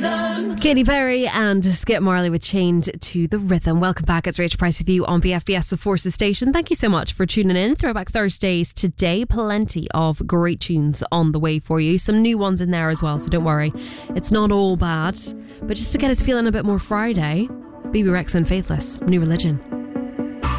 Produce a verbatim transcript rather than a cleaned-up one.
Rhythm. Katy Perry and Skip Marley with Chained to the Rhythm. Welcome back. It's Rachel Price with you on B F B S The Forces Station. Thank you so much for tuning in. Throwback Thursdays today. Plenty of great tunes on the way for you. Some new ones in there as well, so don't worry. It's not all bad. But just to get us feeling a bit more Friday, B B Rex and Faithless, New Religion.